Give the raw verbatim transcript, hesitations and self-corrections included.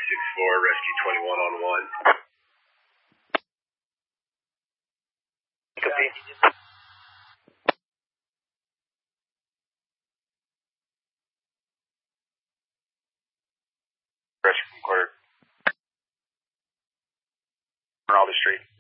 six four, rescue twenty-one on one. Copy. Rescue from quarter. Ronaldo Street.